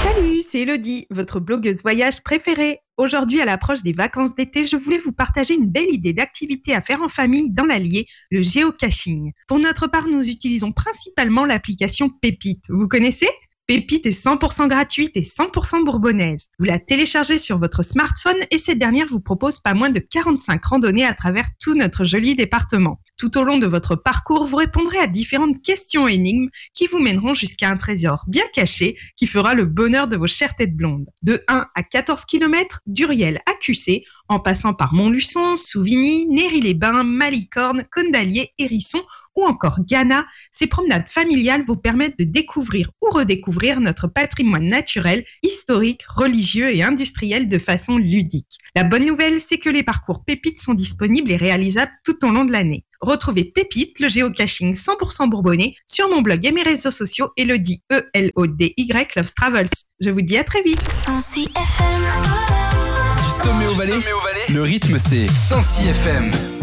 Salut, c'est Elodie, votre blogueuse voyage préférée. Aujourd'hui, à l'approche des vacances d'été, je voulais vous partager une belle idée d'activité à faire en famille dans l'Allier, le géocaching. Pour notre part, nous utilisons principalement l'application Pépite. Vous connaissez ? Pépite est 100% gratuite et 100% bourbonnaise. Vous la téléchargez sur votre smartphone et cette dernière vous propose pas moins de 45 randonnées à travers tout notre joli département. Tout au long de votre parcours, vous répondrez à différentes questions énigmes qui vous mèneront jusqu'à un trésor bien caché qui fera le bonheur de vos chères têtes blondes. De 1 à 14 km, d'Uriel à QC, en passant par Montluçon, Souvigny, Néry-les-Bains, Malicorne, Cône-d'Allier, Hérisson ou encore Ghana, ces promenades familiales vous permettent de découvrir ou redécouvrir notre patrimoine naturel, historique, religieux et industriel de façon ludique. La bonne nouvelle, c'est que les parcours Pépites sont disponibles et réalisables tout au long de l'année. Retrouvez Pépite, le géocaching 100% bourbonnais, sur mon blog et mes réseaux sociaux Elodie, E-L-O-D-Y, Loves Travels. Je vous dis à très vite. 106 FM. Du sommet au Valais, le rythme c'est 106 FM.